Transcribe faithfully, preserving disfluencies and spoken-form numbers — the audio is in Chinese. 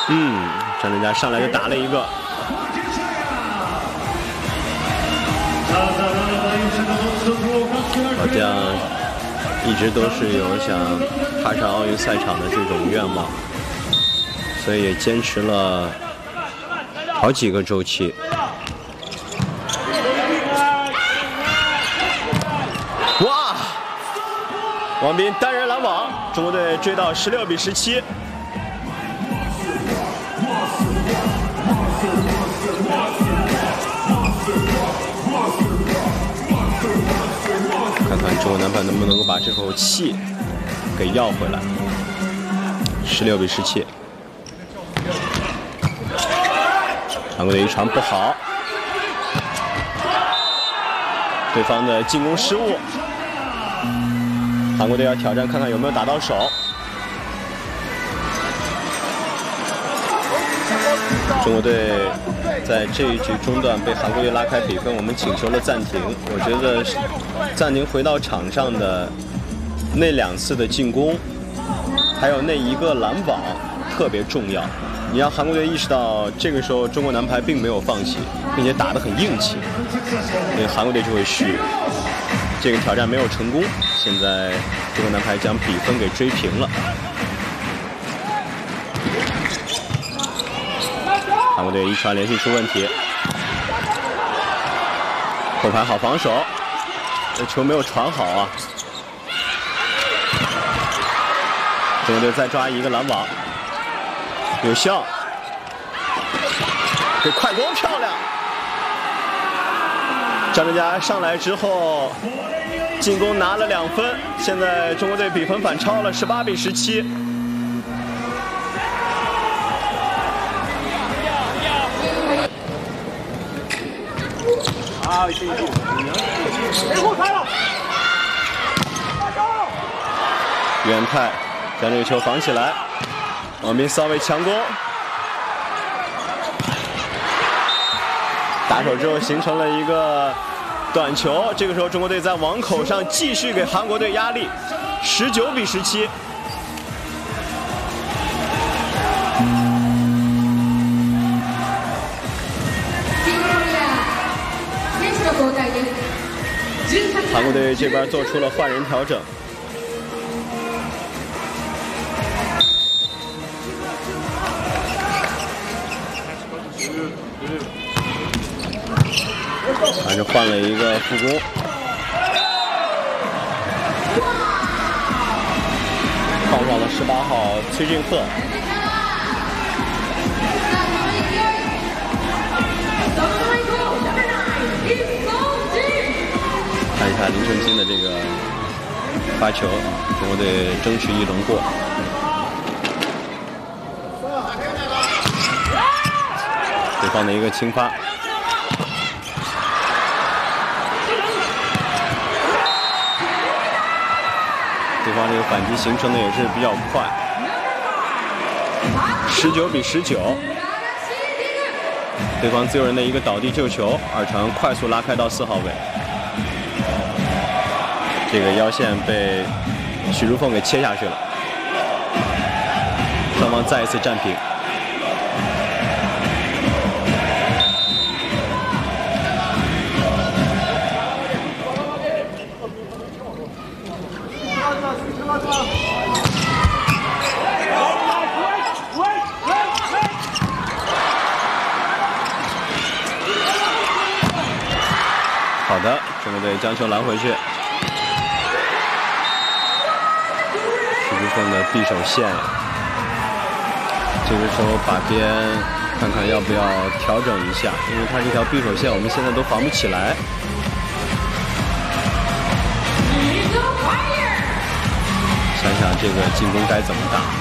嗯，张振佳上来就打了一个。好像一直都是有想踏上奥运赛场的这种愿望，所以也坚持了好几个周期。哇！王斌单人拦网，中国队追到十六比十七。看看中国男排能不能够把这口气给要回来。十六比十七，韩国队一传不好，对方的进攻失误，韩国队要挑战看看有没有打到手。中国队在这一局中段被韩国队拉开比分，我们请求了暂停。我觉得暂停回到场上的那两次的进攻，还有那一个拦网特别重要。你让韩国队意识到，这个时候中国男排并没有放弃，并且打得很硬气，所以韩国队就会虚。这个挑战没有成功，现在中国男排将比分给追平了。韩国队一传连续出问题，后排好防守，这球没有传好啊！中国队再抓一个拦网，有效，这快攻漂亮！张振佳上来之后，进攻拿了两分，现在中国队比分反超了，十八比十七。啊！袁泰将这个球防起来，王斌稍微强攻，打手之后形成了一个短球。这个时候，中国队在网口上继续给韩国队压力，十九比十七。韩国队这边做出了换人调整，还是换了一个副攻，换上了十八号崔俊赫。看一下林顺金的这个发球，中国队争取一轮过。对方的一个轻发，对方这个反击形成的也是比较快，十九比十九。对方自由人的一个倒地救球，二传快速拉开到四号位。这个腰线被许茹凤给切下去了，双方再一次战平。好的，中国队将球拦回去。许茹凤的匕首线，这个时候把边看看要不要调整一下，因为它这条匕首线我们现在都防不起来。想想这个进攻该怎么打。